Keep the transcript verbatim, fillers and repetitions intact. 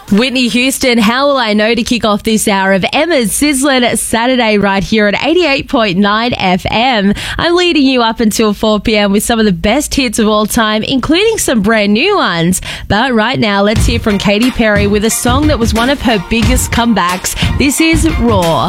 Whitney Houston, How Will I Know, to kick off this hour of Emma's Sizzling Saturday right here at eighty-eight point nine F M. I'm leading you up until four p.m. with some of the best hits of all time, including some brand new ones. But right now, let's hear from Katy Perry with a song that was one of her biggest comebacks. This is Raw.